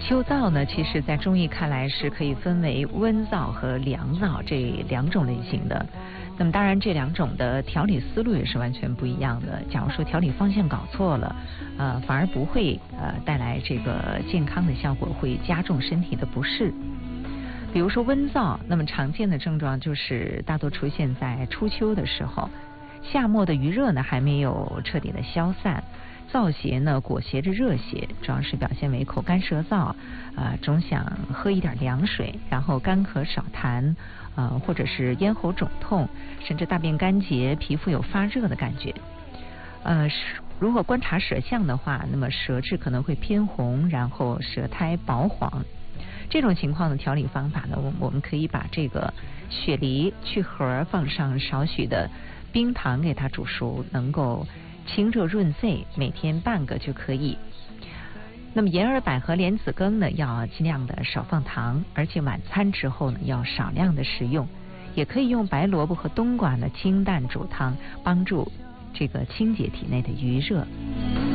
秋燥呢，其实在中医看来是可以分为温燥和凉燥这两种类型的。那么当然这两种的调理思路也是完全不一样的。假如说调理方向搞错了，反而不会带来这个健康的效果，会加重身体的不适。比如说温燥，那么常见的症状就是大多出现在初秋的时候，夏末的余热呢还没有彻底的消散，燥邪呢裹挟着热邪，主要是表现为口干舌燥，总想喝一点凉水，然后干咳少痰，或者是咽喉肿痛，甚至大便干结，皮肤有发热的感觉。如果观察舌象的话，那么舌质可能会偏红，然后舌苔薄黄。这种情况的调理方法呢，我们可以把这个雪梨去核，放上少许的冰糖给它煮熟，能够清热润肺，每天半个就可以。那么银耳百合莲子羹呢，要尽量的少放糖，而且晚餐之后呢，要少量的食用。也可以用白萝卜和冬瓜呢清淡煮汤，帮助这个清洁体内的余热。